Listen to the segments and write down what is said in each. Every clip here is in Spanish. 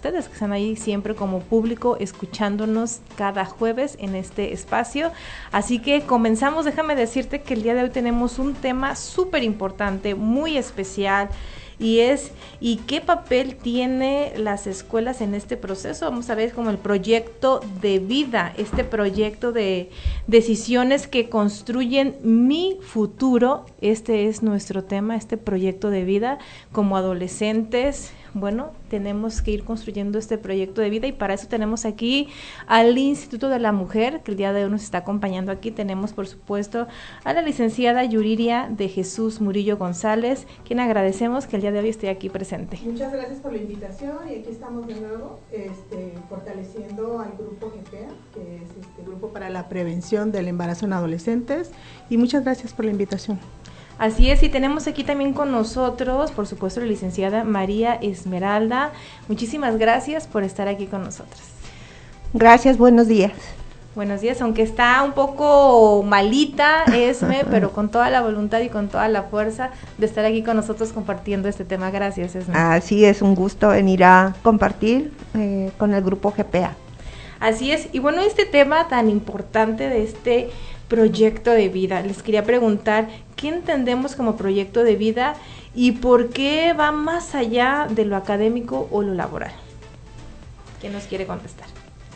ustedes que están ahí siempre como público escuchándonos cada jueves en este espacio. Así que comenzamos. Déjame decirte que el día de hoy tenemos un tema súper importante, muy especial, y qué papel tiene las escuelas en este proceso. Vamos a ver como el proyecto de vida, este proyecto de decisiones que construyen mi futuro. Este es nuestro tema, este proyecto de vida como adolescentes. Bueno, tenemos que ir construyendo este proyecto de vida y para eso tenemos aquí al Instituto de la Mujer, que el día de hoy nos está acompañando aquí. Tenemos, por supuesto, a la licenciada Yuriria de Jesús Murillo González, quien agradecemos que el día de hoy esté aquí presente. Muchas gracias por la invitación y aquí estamos de nuevo fortaleciendo al grupo GPEA, que es este Grupo para la Prevención del Embarazo en Adolescentes, y muchas gracias por la invitación. Así es, y tenemos aquí también con nosotros, por supuesto, la licenciada María Esmeralda. Muchísimas gracias por estar aquí con nosotros. Gracias, buenos días. Buenos días, aunque está un poco malita Esme, pero con toda la voluntad y con toda la fuerza de estar aquí con nosotros compartiendo este tema. Gracias, Esme. Así es, un gusto venir a compartir con el grupo GPEA. Así es, y bueno, este tema tan importante de este proyecto de vida, les quería preguntar, ¿qué entendemos como proyecto de vida y por qué va más allá de lo académico o lo laboral? ¿Quién nos quiere contestar?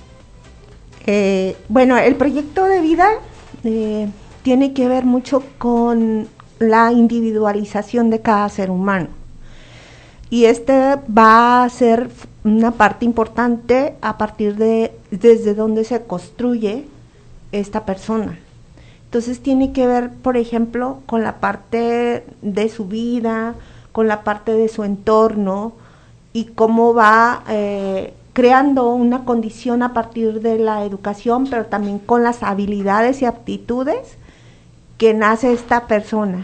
Bueno, el proyecto de vida tiene que ver mucho con la individualización de cada ser humano. Y va a ser una parte importante a partir de desde donde se construye esta persona. Entonces tiene que ver, por ejemplo, con la parte de su vida, con la parte de su entorno y cómo va creando una condición a partir de la educación, pero también con las habilidades y aptitudes que nace esta persona.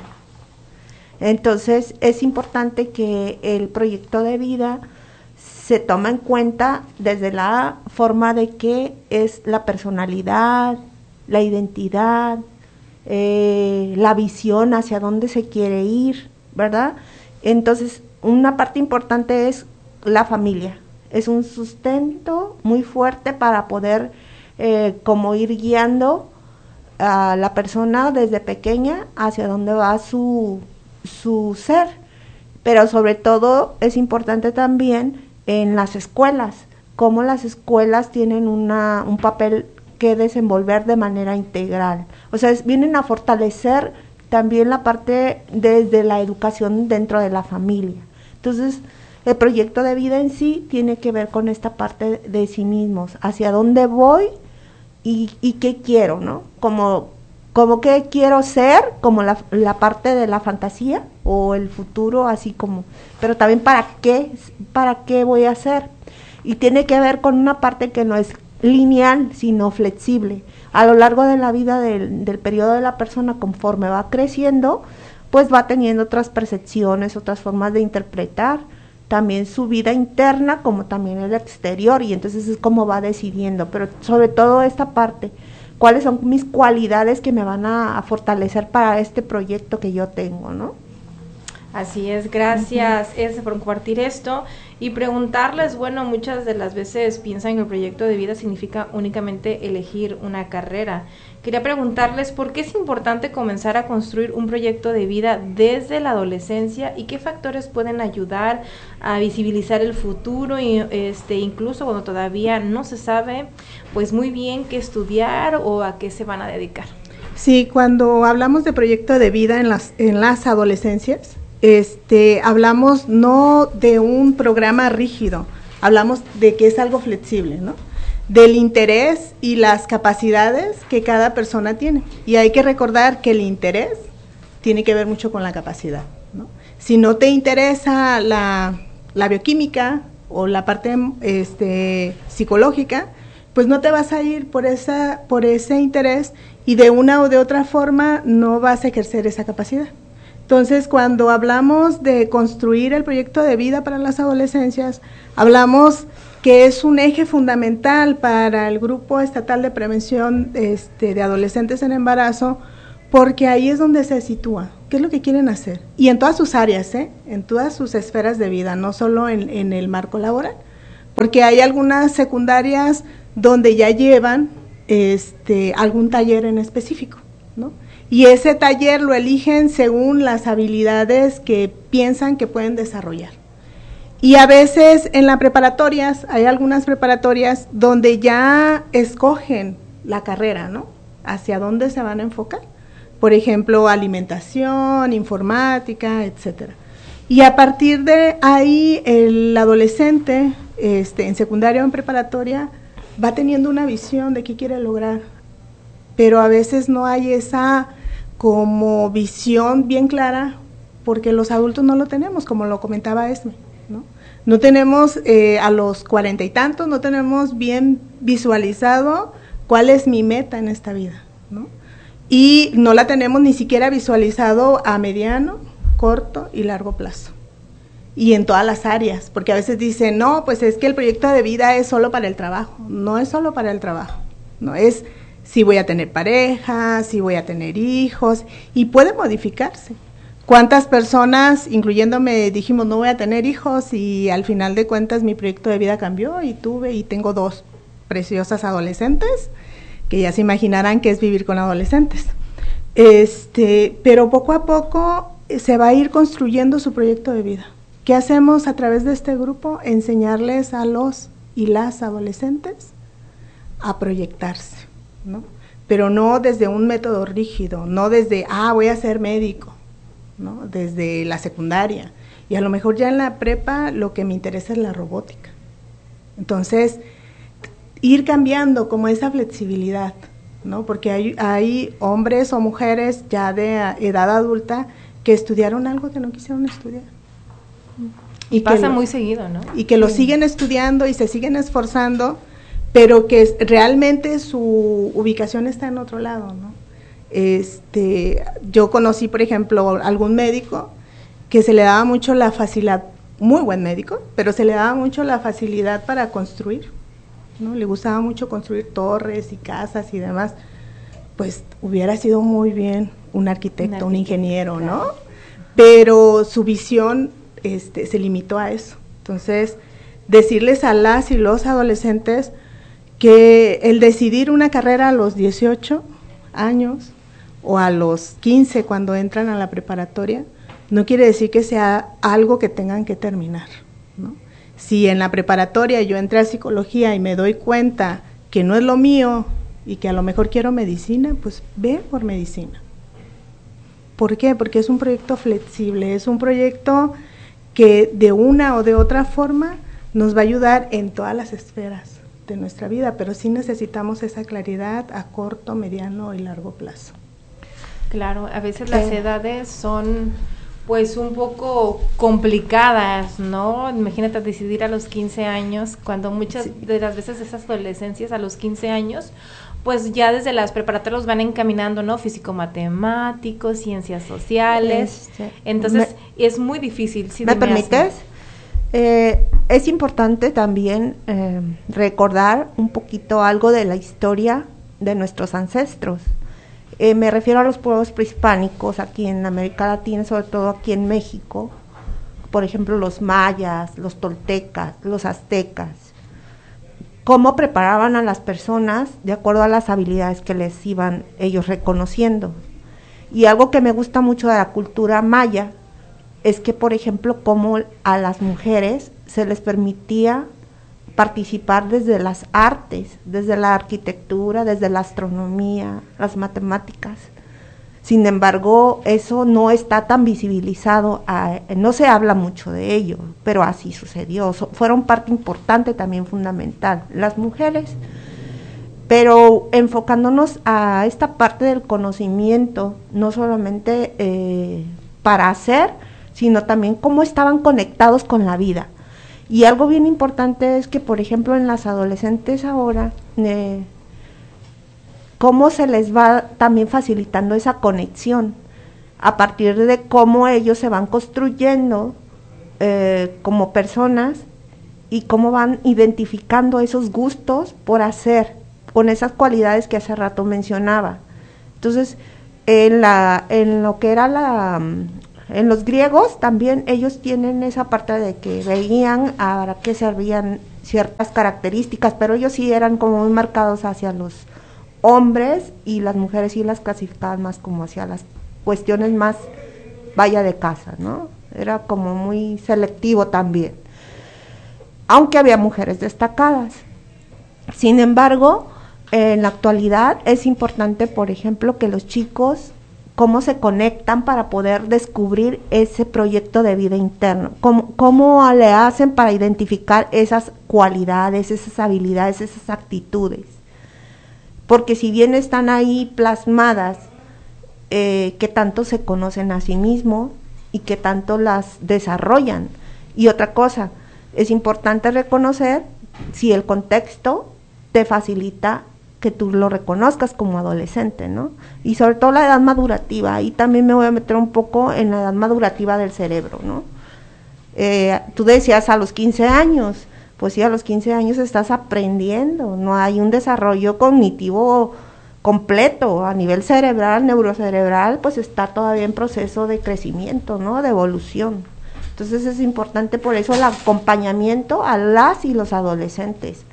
Entonces es importante que el proyecto de vida se toma en cuenta desde la forma de que es la personalidad, la identidad, la visión hacia dónde se quiere ir, ¿verdad? Entonces, una parte importante es la familia. Es un sustento muy fuerte para poder como ir guiando a la persona desde pequeña hacia dónde va su ser. Pero sobre todo es importante también en las escuelas, cómo las escuelas tienen un papel que desenvolver de manera integral. O sea, vienen a fortalecer también la parte desde la educación dentro de la familia. Entonces, el proyecto de vida en sí tiene que ver con esta parte de sí mismos, hacia dónde voy y qué quiero, ¿no? Como qué quiero ser, como la parte de la fantasía o el futuro, así como, pero también para qué voy a hacer. Y tiene que ver con una parte que no es lineal, sino flexible. A lo largo de la vida del periodo de la persona, conforme va creciendo, pues va teniendo otras percepciones, otras formas de interpretar, también su vida interna como también el exterior, y entonces es como va decidiendo, pero sobre todo esta parte, cuáles son mis cualidades que me van a fortalecer para este proyecto que yo tengo, ¿no? Así es, gracias por compartir esto y preguntarles, bueno, muchas de las veces piensan que el proyecto de vida significa únicamente elegir una carrera. Quería preguntarles por qué es importante comenzar a construir un proyecto de vida desde la adolescencia y qué factores pueden ayudar a visibilizar el futuro y incluso cuando todavía no se sabe pues muy bien qué estudiar o a qué se van a dedicar. Sí, cuando hablamos de proyecto de vida en las adolescencias, hablamos no de un programa rígido, hablamos de que es algo flexible, ¿no? Del interés y las capacidades que cada persona tiene. Y hay que recordar que el interés tiene que ver mucho con la capacidad, ¿no? Si no te interesa la bioquímica o la parte psicológica, pues no te vas a ir por ese interés y de una o de otra forma no vas a ejercer esa capacidad. Entonces, cuando hablamos de construir el proyecto de vida para las adolescencias, hablamos que es un eje fundamental para el Grupo Estatal de Prevención de Adolescentes en Embarazo, porque ahí es donde se sitúa, qué es lo que quieren hacer, y en todas sus áreas, en todas sus esferas de vida, no solo en el marco laboral, porque hay algunas secundarias donde ya llevan algún taller en específico, ¿no? Y ese taller lo eligen según las habilidades que piensan que pueden desarrollar. Y a veces en las preparatorias, hay algunas preparatorias donde ya escogen la carrera, ¿no? Hacia dónde se van a enfocar. Por ejemplo, alimentación, informática, etcétera. Y a partir de ahí, el adolescente, en secundaria o en preparatoria, va teniendo una visión de qué quiere lograr. Pero a veces no hay esa como visión bien clara, porque los adultos no lo tenemos, como lo comentaba Esme, ¿no? No tenemos a los 40 y tantos, no tenemos bien visualizado cuál es mi meta en esta vida, ¿no? Y no la tenemos ni siquiera visualizado a mediano, corto y largo plazo. Y en todas las áreas, porque a veces dicen, no, pues es que el proyecto de vida es solo para el trabajo. No es solo para el trabajo, no es si voy a tener pareja, si voy a tener hijos, y puede modificarse. ¿Cuántas personas, incluyéndome, dijimos no voy a tener hijos y al final de cuentas mi proyecto de vida cambió y tengo 2 preciosas adolescentes, que ya se imaginarán qué es vivir con adolescentes. Pero poco a poco se va a ir construyendo su proyecto de vida. ¿Qué hacemos a través de este grupo? Enseñarles a los y las adolescentes a proyectarse, ¿no? Pero no desde un método rígido, no desde, voy a ser médico, ¿no? Desde la secundaria. Y a lo mejor ya en la prepa lo que me interesa es la robótica. Entonces, ir cambiando como esa flexibilidad, ¿no? Porque hay hombres o mujeres ya de edad adulta que estudiaron algo que no quisieron estudiar. Y pasa muy seguido, ¿no? Y que lo siguen estudiando y se siguen esforzando, pero que realmente su ubicación está en otro lado, ¿no? Yo conocí, por ejemplo, algún médico que se le daba mucho la facilidad, muy buen médico, pero se le daba mucho la facilidad para construir, ¿no? Le gustaba mucho construir torres y casas y demás. Pues hubiera sido muy bien un arquitecto, un ingeniero, ¿no? Claro. Pero su visión se limitó a eso. Entonces, decirles a las y los adolescentes que el decidir una carrera a los 18 años o a los 15 cuando entran a la preparatoria, no quiere decir que sea algo que tengan que terminar, ¿no? Si en la preparatoria yo entré a psicología y me doy cuenta que no es lo mío y que a lo mejor quiero medicina, pues ve por medicina. ¿Por qué? Porque es un proyecto flexible, es un proyecto que de una o de otra forma nos va a ayudar en todas las esferas de nuestra vida, pero sí necesitamos esa claridad a corto, mediano y largo plazo. Claro, a veces las edades son pues un poco complicadas, ¿no? Imagínate decidir a los 15 años, cuando muchas de las veces esas adolescencias a los 15 años, pues ya desde las preparatorias van encaminando, ¿no? Físico-matemáticos, ciencias sociales, entonces es muy difícil. ¿Sí ¿Me permites? Es importante también recordar un poquito algo de la historia de nuestros ancestros. Me refiero a los pueblos prehispánicos aquí en América Latina, sobre todo aquí en México, por ejemplo los mayas, los toltecas, los aztecas, cómo preparaban a las personas de acuerdo a las habilidades que les iban ellos reconociendo. Y algo que me gusta mucho de la cultura maya es que, por ejemplo, cómo a las mujeres se les permitía participar desde las artes, desde la arquitectura, desde la astronomía, las matemáticas. Sin embargo, eso no está tan visibilizado, no se habla mucho de ello, pero así sucedió. Fueron parte importante también fundamental, las mujeres. Pero enfocándonos a esta parte del conocimiento, no solamente para hacer, sino también cómo estaban conectados con la vida. Y algo bien importante es que, por ejemplo, en las adolescentes ahora, cómo se les va también facilitando esa conexión, a partir de cómo ellos se van construyendo como personas y cómo van identificando esos gustos por hacer, con esas cualidades que hace rato mencionaba. Entonces, en lo que era en los griegos también ellos tienen esa parte de que veían a qué servían ciertas características, pero ellos sí eran como muy marcados hacia los hombres, y las mujeres sí las clasificaban más como hacia las cuestiones más vaya de casa, ¿no? Era como muy selectivo también, aunque había mujeres destacadas. Sin embargo, en la actualidad es importante, por ejemplo, que los chicos cómo se conectan para poder descubrir ese proyecto de vida interno, cómo le hacen para identificar esas cualidades, esas habilidades, esas actitudes, porque si bien están ahí plasmadas, qué tanto se conocen a sí mismos y qué tanto las desarrollan. Y otra cosa, es importante reconocer si el contexto te facilita que tú lo reconozcas como adolescente, ¿no? Y sobre todo la edad madurativa, ahí también me voy a meter un poco en la edad madurativa del cerebro, ¿no? Tú decías a los 15 años, pues sí, a los 15 años estás aprendiendo, no hay un desarrollo cognitivo completo a nivel cerebral, neurocerebral, pues está todavía en proceso de crecimiento, ¿no? De evolución. Entonces es importante por eso el acompañamiento a las y los adolescentes,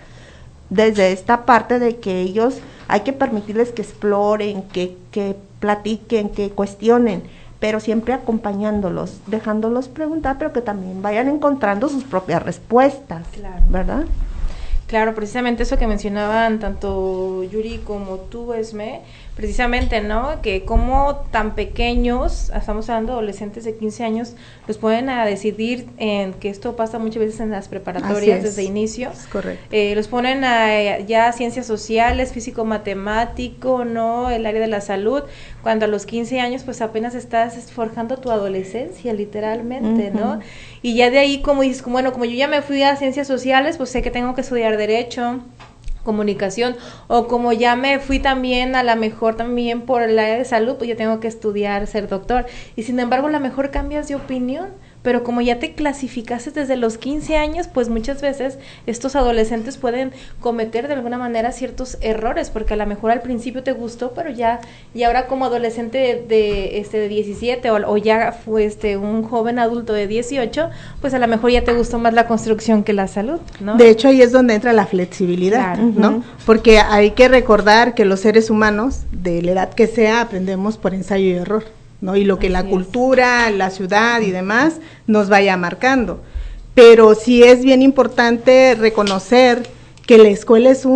desde esta parte de que ellos hay que permitirles que exploren, que platiquen, que cuestionen, pero siempre acompañándolos, dejándolos preguntar, pero que también vayan encontrando sus propias respuestas, claro, ¿verdad? Claro, precisamente eso que mencionaban tanto Yuri como tú, Esme, precisamente, ¿no? Que como tan pequeños, estamos hablando de adolescentes de 15 años, los pueden a decidir, que esto pasa muchas veces en las preparatorias desde inicio. Es correcto. Los ponen a ya ciencias sociales, físico-matemático, ¿no? El área de la salud, cuando a los 15 años pues apenas estás forjando tu adolescencia, literalmente, ¿no? Y ya de ahí, como dices, bueno, como yo ya me fui a ciencias sociales, pues sé que tengo que estudiar Derecho, Comunicación, o como ya me fui también a la mejor también por el área de salud, pues ya tengo que estudiar, ser doctor, y sin embargo a la mejor cambias de opinión, pero como ya te clasificaste desde los 15 años, pues muchas veces estos adolescentes pueden cometer de alguna manera ciertos errores, porque a lo mejor al principio te gustó, pero ya, y ahora como adolescente de 17 o ya fue un joven adulto de 18, pues a lo mejor ya te gustó más la construcción que la salud, ¿no? De hecho, ahí es donde entra la flexibilidad, claro, ¿no? Porque hay que recordar que los seres humanos, de la edad que sea, aprendemos por ensayo y error, ¿no? Y lo que la cultura, la ciudad y demás nos vaya marcando. Pero sí es bien importante reconocer que la escuela es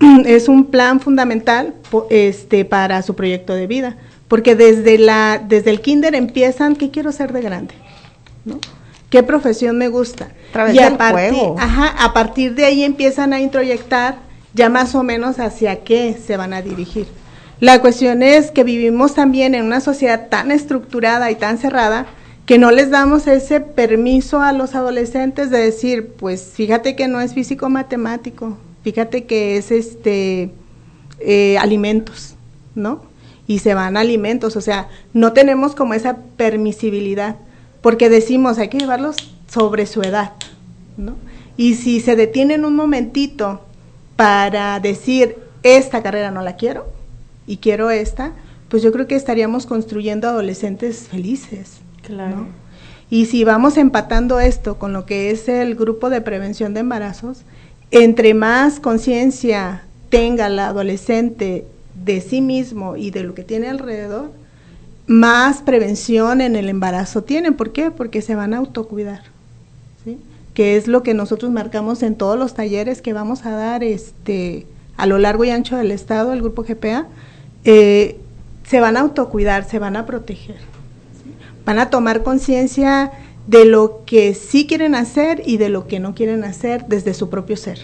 un plan fundamental para su proyecto de vida, porque desde el kinder empiezan, ¿qué quiero ser de grande? ¿No? ¿Qué profesión me gusta? Y a partir de ahí empiezan a introyectar ya más o menos hacia qué se van a dirigir. La cuestión es que vivimos también en una sociedad tan estructurada y tan cerrada que no les damos ese permiso a los adolescentes de decir, pues fíjate que no es físico-matemático, fíjate que es alimentos, ¿no? Y se van a alimentos, o sea, no tenemos como esa permisibilidad, porque decimos, hay que llevarlos sobre su edad, ¿no? Y si se detienen un momentito para decir, esta carrera no la quiero, y quiero esta, pues yo creo que estaríamos construyendo adolescentes felices. Claro. ¿No? Y si vamos empatando esto con lo que es el grupo de prevención de embarazos, entre más conciencia tenga la adolescente de sí mismo y de lo que tiene alrededor, más prevención en el embarazo tienen. ¿Por qué? Porque se van a autocuidar, ¿sí? Que es lo que nosotros marcamos en todos los talleres que vamos a dar a lo largo y ancho del estado, el grupo GPA. Se van a autocuidar, se van a proteger, ¿sí? Van a tomar conciencia de lo que sí quieren hacer y de lo que no quieren hacer desde su propio ser,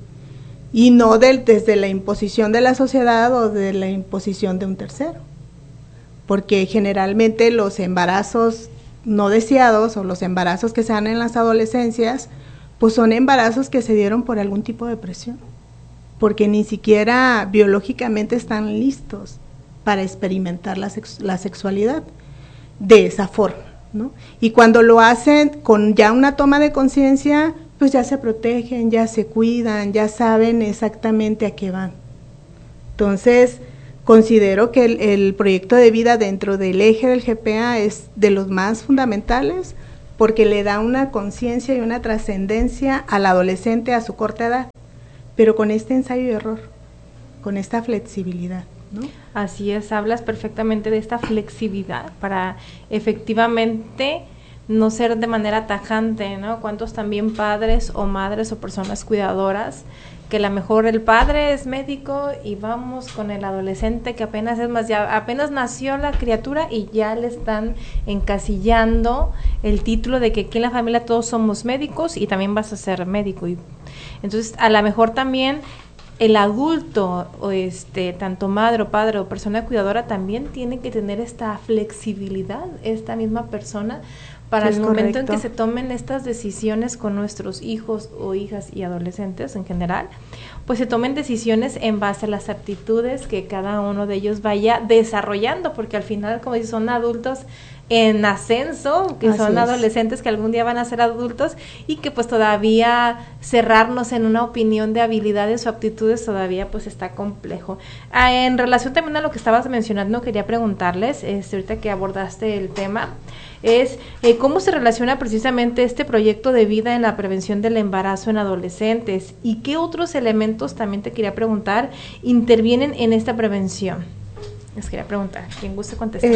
y no desde la imposición de la sociedad o de la imposición de un tercero, porque generalmente los embarazos no deseados o los embarazos que se dan en las adolescencias, pues son embarazos que se dieron por algún tipo de presión, porque ni siquiera biológicamente están listos para experimentar la sexualidad de esa forma, ¿no? Y cuando lo hacen con ya una toma de conciencia, pues ya se protegen, ya se cuidan, ya saben exactamente a qué van. Entonces, considero que el proyecto de vida dentro del eje del GPA es de los más fundamentales porque le da una conciencia y una trascendencia al adolescente a su corta edad, pero con este ensayo y error, con esta flexibilidad, ¿no? Así es, hablas perfectamente de esta flexibilidad para efectivamente no ser de manera tajante, ¿no? ¿Cuántos también padres o madres o personas cuidadoras que a lo mejor el padre es médico y vamos con el adolescente que apenas es más, ya apenas nació la criatura y ya le están encasillando el título de que aquí en la familia todos somos médicos y también vas a ser médico? Y entonces a lo mejor también el adulto o tanto madre o padre o persona cuidadora también tiene que tener esta flexibilidad, esta misma persona, para el momento en que se tomen estas decisiones con nuestros hijos o hijas y adolescentes en general, pues se tomen decisiones en base a las aptitudes que cada uno de ellos vaya desarrollando, porque al final, como dices, son adultos en ascenso, que son adolescentes que algún día van a ser adultos y que pues todavía cerrarnos en una opinión de habilidades o aptitudes todavía pues está complejo. En relación también a lo que estabas mencionando, quería preguntarles, ahorita que abordaste el tema, es cómo se relaciona precisamente este proyecto de vida en la prevención del embarazo en adolescentes y qué otros elementos, también te quería preguntar, intervienen en esta prevención. Les quería preguntar, ¿quién gusta contestar?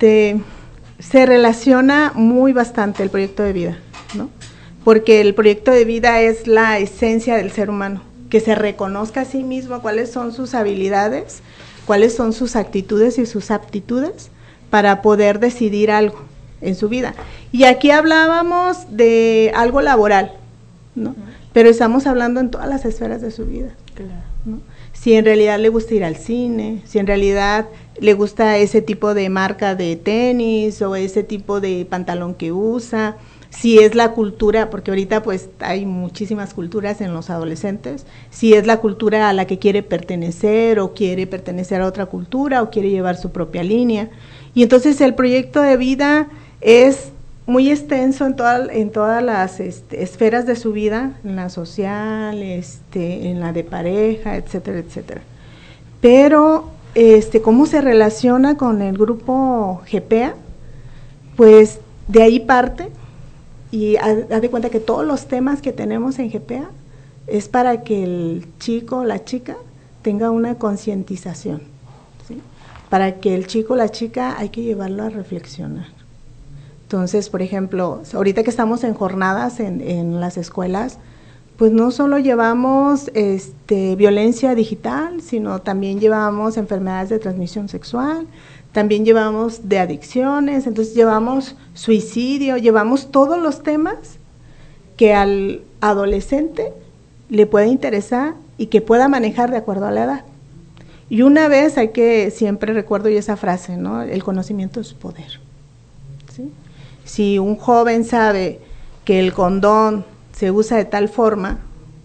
Se relaciona muy bastante el proyecto de vida, ¿no? Porque el proyecto de vida es la esencia del ser humano, que se reconozca a sí mismo cuáles son sus habilidades, cuáles son sus actitudes y sus aptitudes para poder decidir algo en su vida. Y aquí hablábamos de algo laboral, ¿no? Pero estamos hablando en todas las esferas de su vida, ¿no? Si en realidad le gusta ir al cine, si en realidad le gusta ese tipo de marca de tenis o ese tipo de pantalón que usa, si es la cultura, porque ahorita pues hay muchísimas culturas en los adolescentes, si es la cultura a la que quiere pertenecer o quiere pertenecer a otra cultura o quiere llevar su propia línea. Y entonces el proyecto de vida es muy extenso en todas las esferas de su vida, en la social, en la de pareja, etcétera, etcétera. Pero ¿cómo se relaciona con el grupo GPA? Pues de ahí parte, y haz de cuenta que todos los temas que tenemos en GPA es para que el chico o la chica tenga una concientización, ¿sí? Para que el chico o la chica hay que llevarlo a reflexionar. Entonces, por ejemplo, ahorita que estamos en jornadas en las escuelas, pues no solo llevamos violencia digital, sino también llevamos enfermedades de transmisión sexual, también llevamos de adicciones, entonces llevamos suicidio, llevamos todos los temas que al adolescente le puede interesar y que pueda manejar de acuerdo a la edad. Y una vez siempre recuerdo yo esa frase, ¿no? El conocimiento es poder, ¿sí? Si un joven sabe que el condón se usa de tal forma,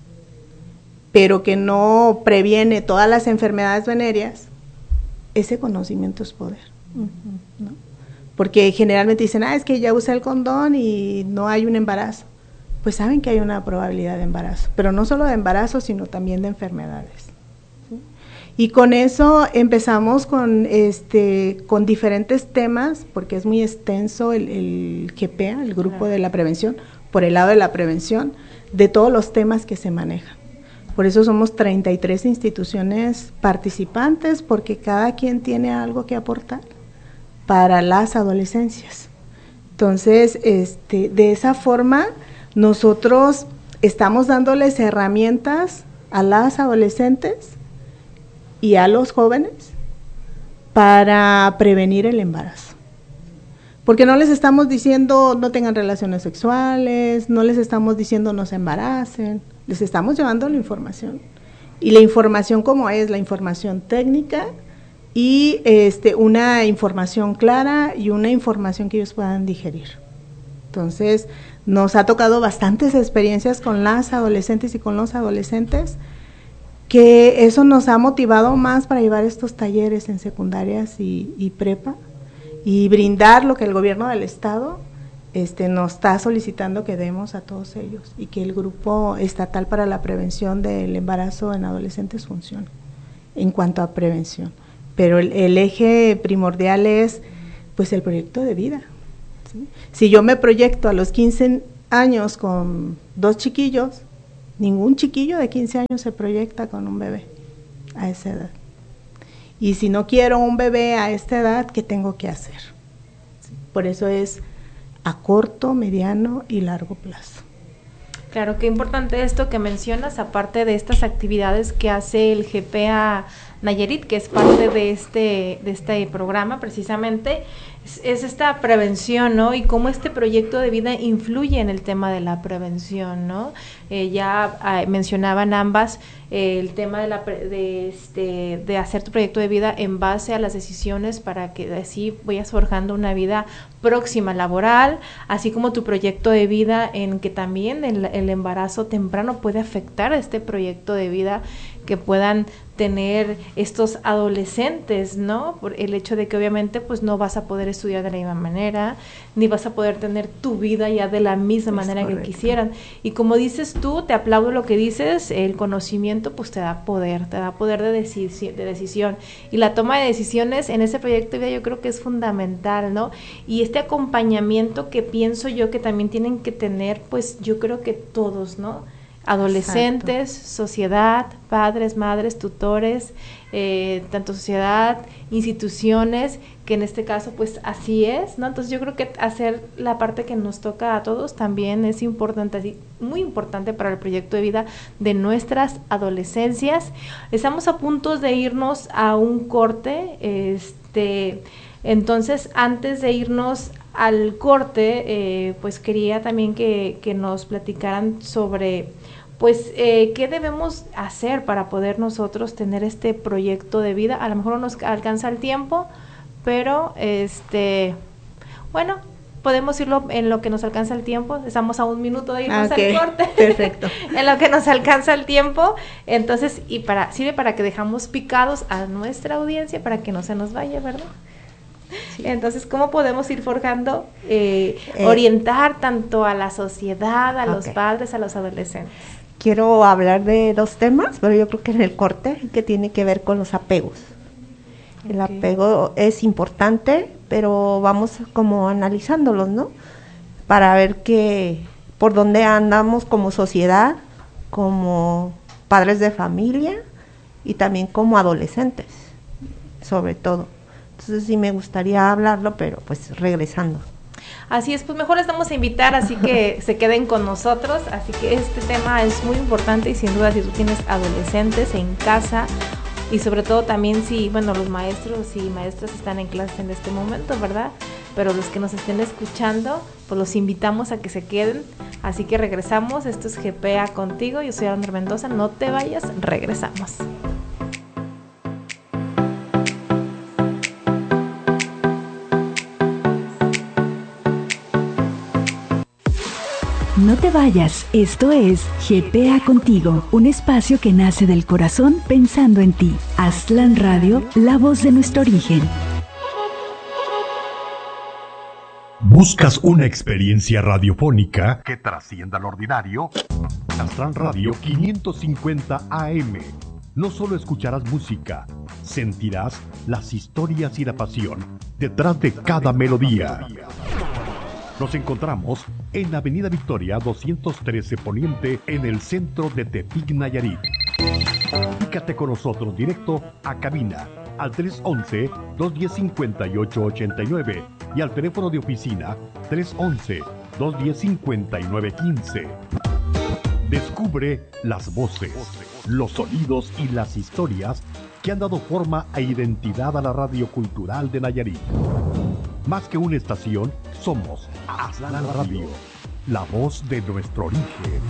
pero que no previene todas las enfermedades venéreas, ese conocimiento es poder, ¿no? Porque generalmente dicen, es que ya usa el condón y no hay un embarazo. Pues saben que hay una probabilidad de embarazo, pero no solo de embarazo, sino también de enfermedades. Y con eso empezamos con diferentes temas, porque es muy extenso el GPA, el grupo de la prevención, por el lado de la prevención, de todos los temas que se manejan. Por eso somos 33 instituciones participantes, porque cada quien tiene algo que aportar para las adolescencias. Entonces, de esa forma, nosotros estamos dándoles herramientas a las adolescentes y a los jóvenes para prevenir el embarazo. Porque no les estamos diciendo no tengan relaciones sexuales, no les estamos diciendo no se embaracen, les estamos llevando la información. Y la información como es, la información técnica y una información clara y una información que ellos puedan digerir. Entonces, nos ha tocado bastantes experiencias con las adolescentes y con los adolescentes, que eso nos ha motivado más para llevar estos talleres en secundarias y prepa y brindar lo que el gobierno del estado nos está solicitando que demos a todos ellos y que el grupo estatal para la prevención del embarazo en adolescentes funcione en cuanto a prevención. Pero el eje primordial es pues el proyecto de vida, ¿sí? Si yo me proyecto a los 15 años con 2 chiquillos, ningún chiquillo de 15 años se proyecta con un bebé a esa edad. Y si no quiero un bebé a esta edad, ¿qué tengo que hacer? ¿Sí? Por eso es a corto, mediano y largo plazo. Claro, qué importante esto que mencionas, aparte de estas actividades que hace el GPA Nayarit, que es parte de este programa precisamente, es esta prevención, ¿no? Y cómo este proyecto de vida influye en el tema de la prevención, ¿no? Ya mencionaban ambas el tema de hacer tu proyecto de vida en base a las decisiones para que así vayas forjando una vida próxima laboral, así como tu proyecto de vida en que también el embarazo temprano puede afectar a este proyecto de vida que puedan tener estos adolescentes, ¿no? Por el hecho de que obviamente pues no vas a poder estudiar de la misma manera, ni vas a poder tener tu vida ya de la misma manera que quisieran. Y como dices tú, te aplaudo lo que dices, el conocimiento pues te da poder de decisión. Y la toma de decisiones en ese proyecto de vida yo creo que es fundamental, ¿no? Y este acompañamiento que pienso yo que también tienen que tener, pues yo creo que todos, ¿no? Adolescentes, exacto, sociedad, padres, madres, tutores, tanto sociedad, instituciones, que en este caso pues así es, ¿no? Entonces yo creo que hacer la parte que nos toca a todos también es importante, muy importante para el proyecto de vida de nuestras adolescencias. Estamos a punto de irnos a un corte, entonces antes de irnos al corte, pues quería también que nos platicaran sobre pues qué debemos hacer para poder nosotros tener este proyecto de vida. A lo mejor no nos alcanza el tiempo, pero bueno, podemos irlo en lo que nos alcanza el tiempo. Estamos a 1 minuto de irnos al corte. Perfecto. En lo que nos alcanza el tiempo. Entonces, sirve para que dejamos picados a nuestra audiencia para que no se nos vaya, ¿verdad? Sí. Entonces, ¿cómo podemos ir forjando, orientar tanto a la sociedad, a los padres, a los adolescentes? Quiero hablar de 2 temas, pero yo creo que en el corte, que tiene que ver con los apegos. El apego es importante, pero vamos como analizándolos, ¿no? Para ver por dónde andamos como sociedad, como padres de familia y también como adolescentes, sobre todo. Entonces sí me gustaría hablarlo, pero pues regresando. Así es, pues mejor les vamos a invitar, así que se queden con nosotros, así que este tema es muy importante y sin duda si tú tienes adolescentes en casa y sobre todo también si, bueno, los maestros y maestras están en clase en este momento, ¿verdad? Pero los que nos estén escuchando, pues los invitamos a que se queden, así que regresamos, esto es GPA Contigo, yo soy Alondra Mendoza, no te vayas, regresamos. No te vayas, esto es GPA Contigo, un espacio que nace del corazón pensando en ti. Aztlán Radio, la voz de nuestro origen. ¿Buscas una experiencia radiofónica que trascienda lo ordinario? Aztlán Radio 550 AM. No solo escucharás música, sentirás las historias y la pasión detrás de cada melodía. Nos encontramos en la Avenida Victoria 213 Poniente, en el centro de Tepic, Nayarit. Comunícate con nosotros directo a cabina al 311-210-5889 y al teléfono de oficina 311-210-5915. Descubre las voces, los sonidos y las historias que han dado forma e identidad a la radio cultural de Nayarit. Más que una estación, somos Aztlán Radio, la voz de nuestro origen.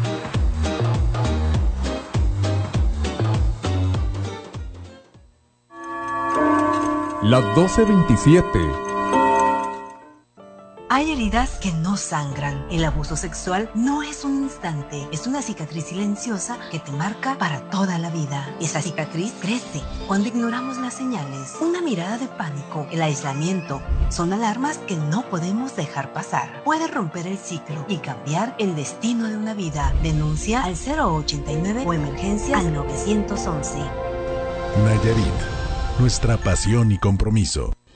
Las 12:27. Hay heridas que no sangran. El abuso sexual no es un instante, es una cicatriz silenciosa que te marca para toda la vida. Esa cicatriz crece cuando ignoramos las señales. Una mirada de pánico, el aislamiento, son alarmas que no podemos dejar pasar. Puede romper el ciclo y cambiar el destino de una vida. Denuncia al 089 o emergencia al 911. Nayarit, nuestra pasión y compromiso.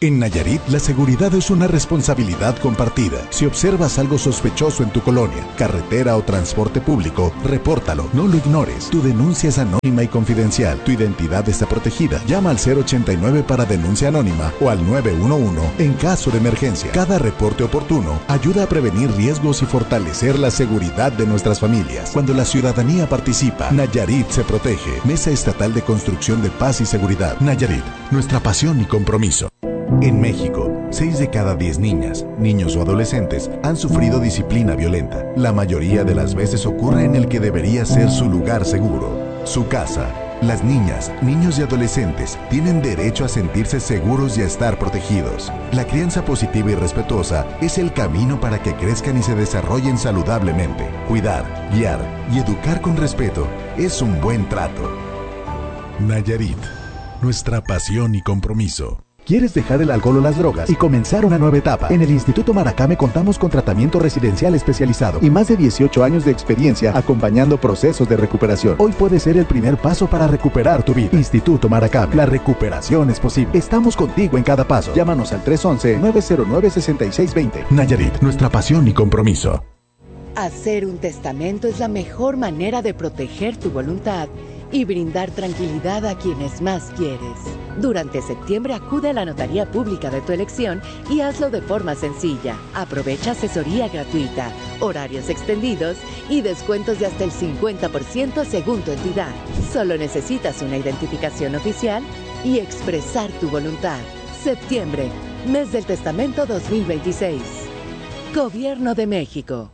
En Nayarit, la seguridad es una responsabilidad compartida. Si observas algo sospechoso en tu colonia, carretera o transporte público, repórtalo, no lo ignores. Tu denuncia es anónima y confidencial. Tu identidad está protegida. Llama al 089 para denuncia anónima o al 911 en caso de emergencia. Cada reporte oportuno ayuda a prevenir riesgos y fortalecer la seguridad de nuestras familias. Cuando la ciudadanía participa, Nayarit se protege. Mesa Estatal de Construcción de Paz y Seguridad. Nayarit, nuestra pasión y compromiso. En México, 6 de cada 10 niñas, niños o adolescentes han sufrido disciplina violenta. La mayoría de las veces ocurre en el que debería ser su lugar seguro, su casa. Las niñas, niños y adolescentes tienen derecho a sentirse seguros y a estar protegidos. La crianza positiva y respetuosa es el camino para que crezcan y se desarrollen saludablemente. Cuidar, guiar y educar con respeto es un buen trato. Nayarit, nuestra pasión y compromiso. ¿Quieres dejar el alcohol o las drogas y comenzar una nueva etapa? En el Instituto Maracame contamos con tratamiento residencial especializado y más de 18 años de experiencia acompañando procesos de recuperación. Hoy puede ser el primer paso para recuperar tu vida. Instituto Maracame, la recuperación es posible. Estamos contigo en cada paso. Llámanos al 311-909-6620. Nayarit, nuestra pasión y compromiso. Hacer un testamento es la mejor manera de proteger tu voluntad y brindar tranquilidad a quienes más quieres. Durante septiembre acude a la notaría pública de tu elección y hazlo de forma sencilla. Aprovecha asesoría gratuita, horarios extendidos y descuentos de hasta el 50% según tu entidad. Solo necesitas una identificación oficial y expresar tu voluntad. Septiembre, mes del testamento 2026. Gobierno de México.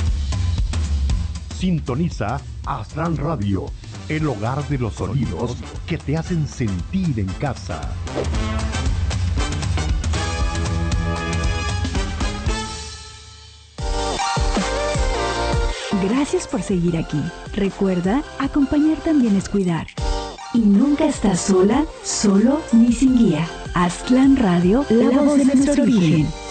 Sintoniza Aztlán Radio, el hogar de los sonidos que te hacen sentir en casa. Gracias por seguir aquí. Recuerda, acompañar también es cuidar. Y nunca estás sola, solo ni sin guía. Aztlán Radio, la voz de nuestro origen.